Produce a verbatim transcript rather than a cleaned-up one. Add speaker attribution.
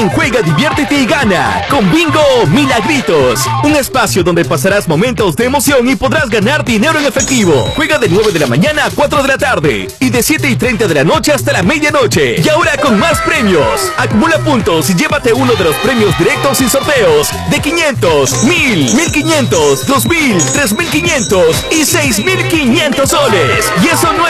Speaker 1: Juega, diviértete y gana con Bingo Milagritos, un espacio donde pasarás momentos de emoción y podrás ganar dinero en efectivo. Juega de nueve de la mañana a cuatro de la tarde y de siete y treinta de la noche hasta la medianoche. Y ahora con más premios. Acumula puntos y llévate uno de los premios directos sin sorteos de quinientos, mil, mil quinientos, dos mil, tres mil quinientos y seis mil quinientos soles. Y eso no es